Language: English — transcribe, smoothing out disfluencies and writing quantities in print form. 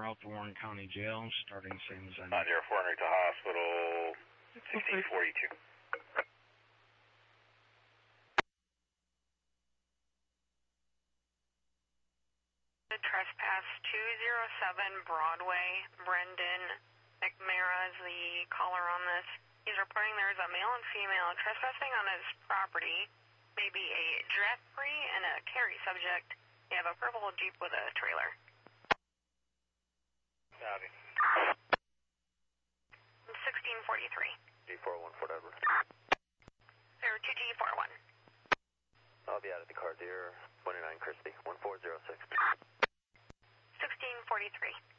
out to Warren County Jail, starting same as I know. 904 Henry to hospital, 1642. Trespass 207 Broadway. Brendan McMara is the caller on this. He's reporting there's a male and female trespassing on his property. Maybe a Jeffrey and a carry subject. They have a purple Jeep with a trailer. Copy. 1643. G41, whatever. 02G41. I'll be out at the car, dear. 29 Christie, 1406. 1643.